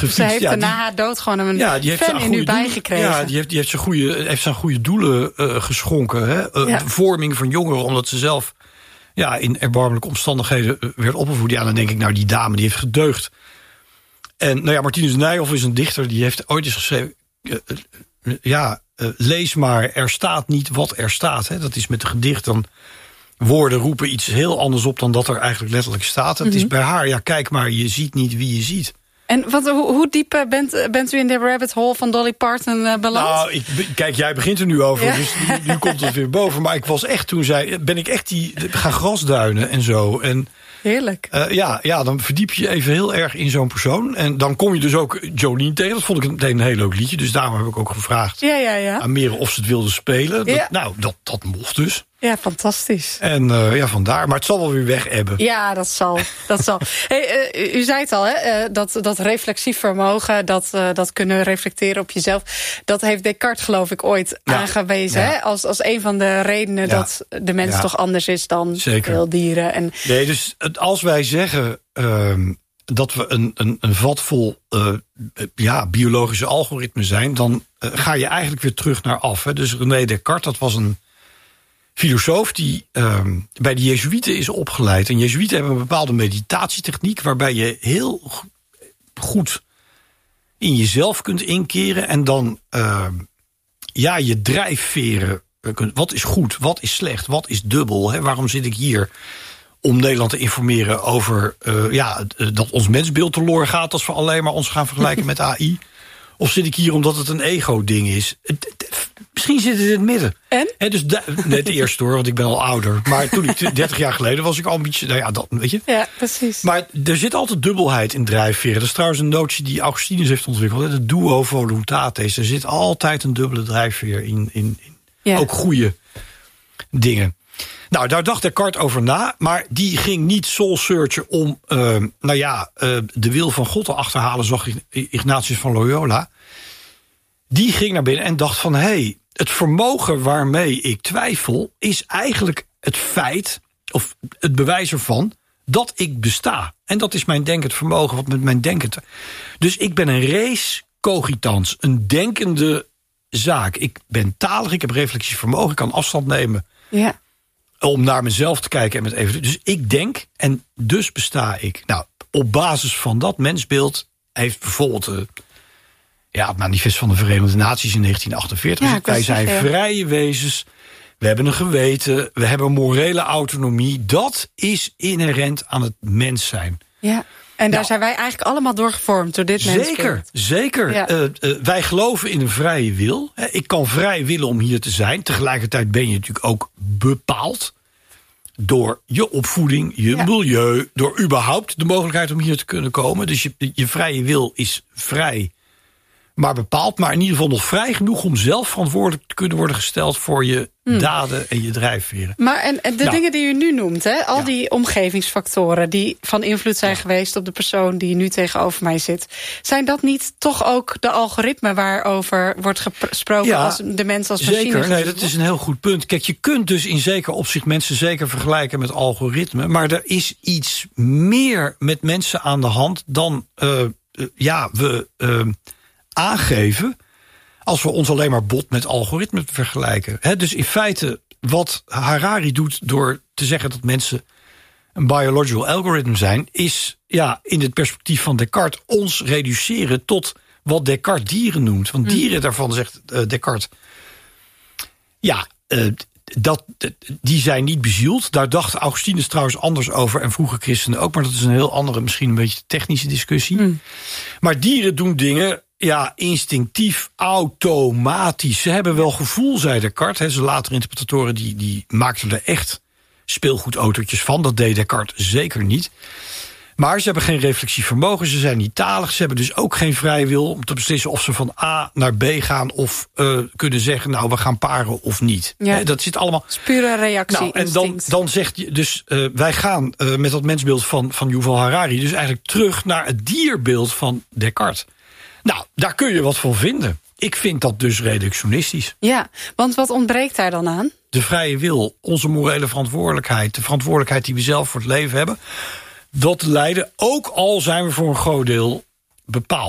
gefietst. Ze heeft na haar dood gewoon een fan in u bijgekregen. Ja, die heeft zijn goede doelen geschonken. Hè? Vorming van jongeren, omdat ze zelf in erbarmelijke omstandigheden werd opgevoed. Ja, dan denk ik, die dame die heeft gedeugd. En Martinus Nijhoff is een dichter, die heeft ooit eens geschreven... lees maar, er staat niet wat er staat. Hè? Dat is met een gedicht, dan woorden roepen iets heel anders op dan dat er eigenlijk letterlijk staat. Het is bij haar, kijk maar, je ziet niet wie je ziet. En hoe diep bent u in de rabbit hole van Dolly Parton beland? Kijk, jij begint er nu over, dus nu komt het weer boven. Maar ik was echt, ben ik echt gaan grasduinen en zo. En heerlijk. Dan verdiep je even heel erg in zo'n persoon. En dan kom je dus ook Jolene tegen. Dat vond ik meteen een heel leuk liedje. Dus daarom heb ik ook gevraagd aan Merel of ze het wilde spelen. Dat mocht dus. Ja, fantastisch. En vandaar. Maar het zal wel weer weg-ebben. Ja, dat zal. Hey, u zei het al, hè? Dat reflexief vermogen, dat kunnen reflecteren op jezelf. Dat heeft Descartes, geloof ik, ooit aangewezen. Hè? Als een van de redenen dat de mens toch anders is dan veel dieren. Nee, dus als wij zeggen dat we een vat vol biologische algoritmen zijn, dan ga je eigenlijk weer terug naar af. Hè? Dus René Descartes, dat was een filosoof die bij de Jezuïeten is opgeleid. En Jezuïeten hebben een bepaalde meditatietechniek waarbij je heel goed in jezelf kunt inkeren en dan je drijfveren. Wat is goed, wat is slecht, wat is dubbel? Hè? Waarom zit ik hier? Om Nederland te informeren over dat ons mensbeeld teloor gaat als we alleen maar ons gaan vergelijken met AI. Of zit ik hier omdat het een ego-ding is? Misschien zit het in het midden. En? Dus net eerst hoor, want ik ben al ouder. Maar toen ik 30 jaar geleden was ik al een beetje... dat weet je. Ja, precies. Maar er zit altijd dubbelheid in drijfveren. Dat is trouwens een notie die Augustinus heeft ontwikkeld. De duo voluntates. Er zit altijd een dubbele drijfveer in ook goede dingen. Nou, daar dacht Descartes over na. Maar die ging niet soul searchen om de wil van God te achterhalen, zoals Ignatius van Loyola. Die ging naar binnen en dacht van, het vermogen waarmee ik twijfel is eigenlijk het feit, of het bewijs ervan, dat ik besta. En dat is mijn denkend vermogen, wat met mijn denken. Dus ik ben een res cogitans, een denkende zaak. Ik ben talig, ik heb reflexief vermogen, ik kan afstand nemen. Ja. Om naar mezelf te kijken en met even. Dus ik denk en dus besta ik. Nou, op basis van dat mensbeeld heeft bijvoorbeeld het Manifest van de Verenigde Naties in 1948. Wij zijn vrije wezens. We hebben een geweten. We hebben morele autonomie. Dat is inherent aan het mens zijn. Ja. En daar zijn wij eigenlijk allemaal door gevormd, door dit mensbeeld. Zeker. Ja. Wij geloven in een vrije wil. Ik kan vrij willen om hier te zijn. Tegelijkertijd ben je natuurlijk ook bepaald door je opvoeding, je milieu, door überhaupt de mogelijkheid om hier te kunnen komen. Dus je vrije wil is vrij, maar bepaald. Maar in ieder geval nog vrij genoeg om zelf verantwoordelijk te kunnen worden gesteld voor je daden en je drijfveren. Maar en de dingen die u nu noemt, al die omgevingsfactoren die van invloed zijn geweest op de persoon die nu tegenover mij zit, zijn dat niet toch ook de algoritmen waarover wordt gesproken als de mens als machine? Zeker, nee, dat is een heel goed punt. Kijk, je kunt dus in zeker opzicht mensen zeker vergelijken met algoritmen, maar er is iets meer met mensen aan de hand dan we aangeven als we ons alleen maar bot met algoritmen vergelijken. Dus in feite wat Harari doet door te zeggen dat mensen een biological algorithm zijn, is in het perspectief van Descartes ons reduceren tot wat Descartes dieren noemt. Want dieren daarvan, zegt Descartes, die zijn niet bezield. Daar dacht Augustinus trouwens anders over en vroege christenen ook, maar dat is een heel andere, misschien een beetje technische discussie. Maar dieren doen dingen instinctief, automatisch. Ze hebben wel gevoel, zei Descartes. Ze latere interpretatoren die maakten er echt speelgoedautootjes van. Dat deed Descartes zeker niet. Maar ze hebben geen reflexief vermogen, ze zijn niet talig. Ze hebben dus ook geen vrije wil om te beslissen of ze van A naar B gaan of kunnen zeggen, we gaan paren of niet. Ja. Dat zit allemaal. Het is pure reactie. En dan zegt je dus, wij gaan met dat mensbeeld van Yuval Harari dus eigenlijk terug naar het dierbeeld van Descartes. Nou, daar kun je wat van vinden. Ik vind dat dus reductionistisch. Ja, want wat ontbreekt daar dan aan? De vrije wil, onze morele verantwoordelijkheid, de verantwoordelijkheid die we zelf voor het leven hebben, dat leiden, ook al zijn we voor een groot deel bepaald.